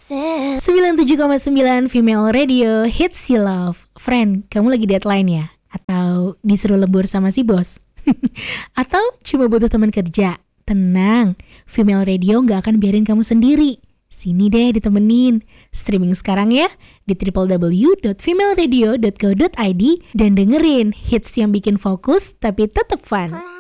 97,9 Female Radio Hits You Love. Friend, kamu lagi deadline ya? Atau disuruh lembur sama si bos? Atau cuma butuh teman kerja? Tenang, Female Radio gak akan biarin kamu sendiri. Sini deh ditemenin. Streaming sekarang ya di www.femaleradio.co.id dan dengerin hits yang bikin fokus tapi tetap fun.